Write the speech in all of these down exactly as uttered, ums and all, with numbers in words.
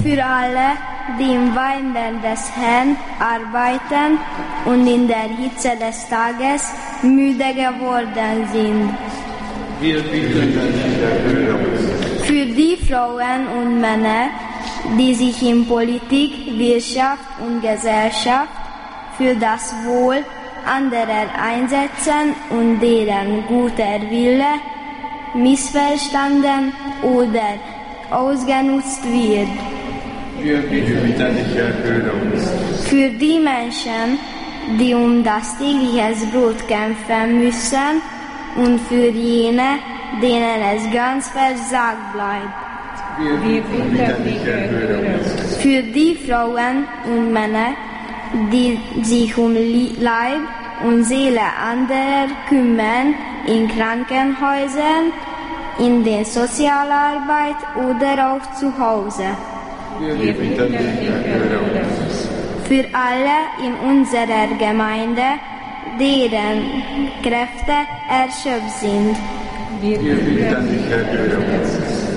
für alle, die im Weinberg des Herrn arbeiten und in der Hitze des Tages müde geworden sind. Wir bitten dich, erhöre uns. Für die Frauen und Männer, die sich in Politik, Wirtschaft und Gesellschaft für das Wohl anderer einsetzen und deren guter Wille missverstanden oder ausgenutzt wird. Wir bitten dich, erhöre uns. Für die Menschen, die um das tägliche Brot kämpfen müssen und für jene, denen es ganz versagt bleibt. Wir bitten dich, erhöre uns. Für die Frauen und Männer, die sich um Leib und Seele anderer kümmern, in Krankenhäusern, in der Sozialarbeit oder auch zu Hause. Wir bitten dich, erhöre uns. Für alle in unserer Gemeinde, deren Kräfte erschöpft sind. Wir bitten dich, erhöre uns.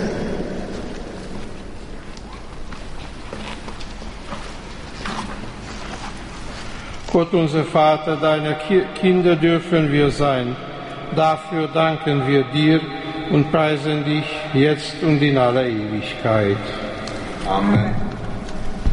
Gott, unser Vater, deine Kinder dürfen wir sein. Dafür danken wir dir und preisen dich jetzt und in aller Ewigkeit. Amen.